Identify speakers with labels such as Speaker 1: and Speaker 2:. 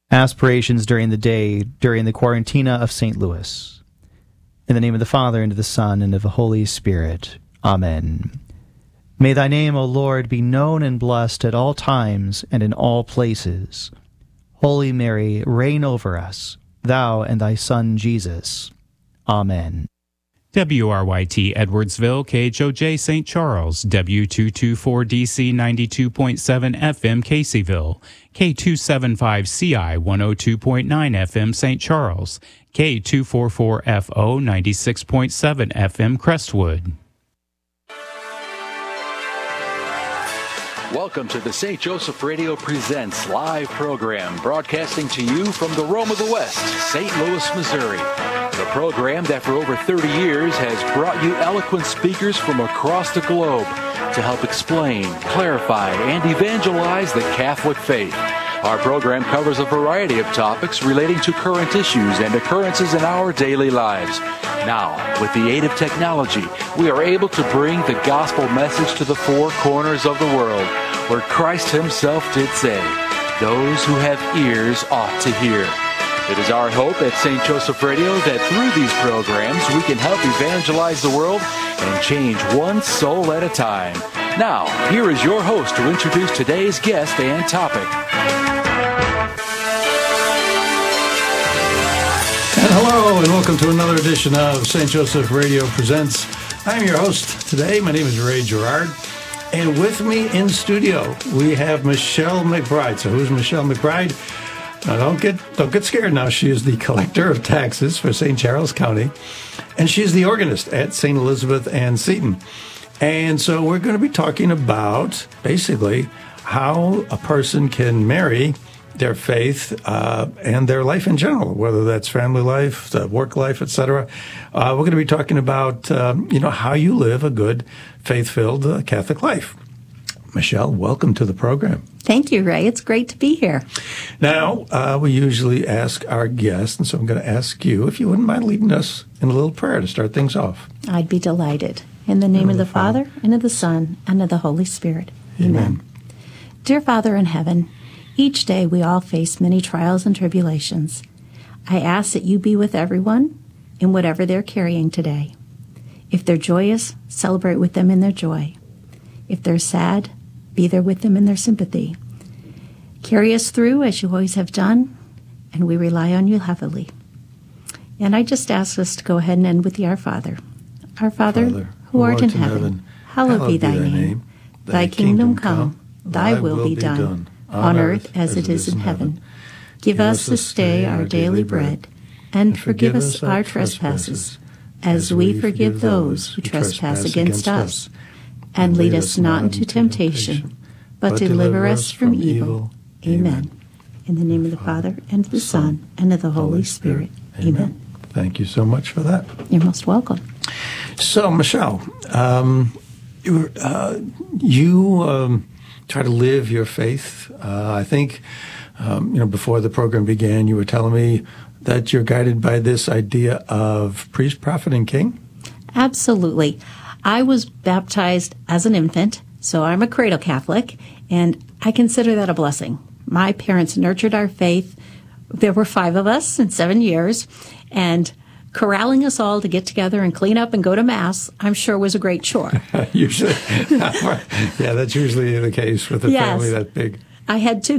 Speaker 1: Aspirations during the day, during the Quarantina of St. Louis. In the name of the Father, and of the Son, and of the Holy Spirit. Amen. May thy name, O Lord, be known and blessed at all times and in all places. Holy Mary, reign over us, thou and thy Son Jesus. Amen.
Speaker 2: WRYT Edwardsville, KHOJ St. Charles, W224DC 92.7 FM Caseyville, K275CI 102.9 FM St. Charles, K244FO 96.7 FM Crestwood.
Speaker 3: Welcome to the St. Joseph Radio Presents live program, broadcasting to you from the Rome of the West, St. Louis, Missouri. The program that for over 30 years has brought you eloquent speakers from across the globe to help explain, clarify, and evangelize the Catholic faith. Our program covers a variety of topics relating to current issues and occurrences in our daily lives. Now, with the aid of technology, we are able to bring the gospel message to the four corners of the world, where Christ himself did say, "Those who have ears ought to hear." It is our hope at St. Joseph Radio that through these programs we can help evangelize the world and change one soul at a time. Now, here is your host to introduce today's guest and topic.
Speaker 4: And hello, and welcome to another edition of St. Joseph Radio Presents. I'm your host today. My name is Ray Gerard. And with me in studio, we have Michelle McBride. So who's Michelle McBride? Now, don't get scared now. She is the collector of taxes for St. Charles County, and she's the organist at St. Elizabeth and Seton. And so we're going to be talking about, basically, how a person can marry their faith and their life in general, whether that's family life, work life, etc. We're going to be talking about, how you live a good, faith-filled Catholic life. Michelle, welcome to the program.
Speaker 5: Thank you, Ray. It's great to be here.
Speaker 4: Now, we usually ask our guests, and so I'm going to ask you if you wouldn't mind leading us in a little prayer to start things off.
Speaker 5: I'd be delighted. In the name of the Father, and of the Son, and of the Holy Spirit. Amen. Dear Father in heaven, each day we all face many trials and tribulations. I ask that you be with everyone in whatever they're carrying today. If they're joyous, celebrate with them in their joy. If they're sad, be there with them in their sympathy. Carry us through as you always have done, and we rely on you heavily. And I just ask us to go ahead and end with the Our Father. Our Father, who art in heaven, hallowed be thy name. Thy kingdom come, thy will be done, on earth as it is in heaven. Give us this day our daily bread, and forgive us our trespasses, as we forgive those who trespass against us. And lead us not into temptation, but deliver us from evil. Amen. In the name of the Father, and of the Son, and of the Holy Spirit. Amen.
Speaker 4: Thank you so much for that.
Speaker 5: You're most welcome.
Speaker 4: So, Michelle, you try to live your faith. I think, before the program began, you were telling me that you're guided by this idea of priest, prophet, and king?
Speaker 5: Absolutely. I was baptized as an infant, so I'm a cradle Catholic, and I consider that a blessing. My parents nurtured our faith. There were 5 of us in 7 years, and corralling us all to get together and clean up and go to Mass, I'm sure was a great chore.
Speaker 4: Usually. Yeah, that's usually the case with a family that big.
Speaker 5: I had 2